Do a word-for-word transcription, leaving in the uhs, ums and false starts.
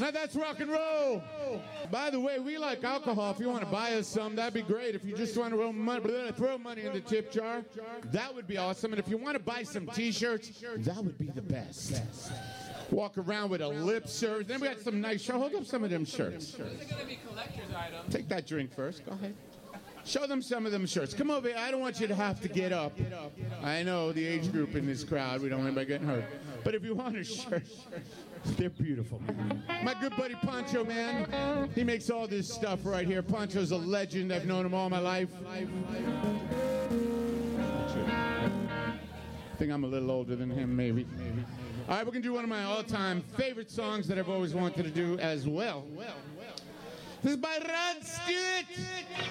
Now that's rock and roll. By the way, we like alcohol. If you want to buy us some, that'd be great. If you just want to roll money, throw money in the tip jar, that would be awesome. And if you want to buy some T-shirts, that would be the best. Walk around with a lip service. Then we got some nice shirts. Hold up some of them shirts. They're going to be collector's items. Take that drink first. Go ahead. Show them some of them shirts. Come over here. I don't want you to have to get up. I know the age group in this crowd. We don't want anybody getting hurt. But if you want a shirt, they're beautiful. My good buddy Pancho, man. He makes all this stuff right here. Pancho's a legend. I've known him all my life. I think I'm a little older than him, maybe. maybe. All right, we're going to do one of my all-time favorite songs that I've always wanted to do as well. This is by Rod Stewart.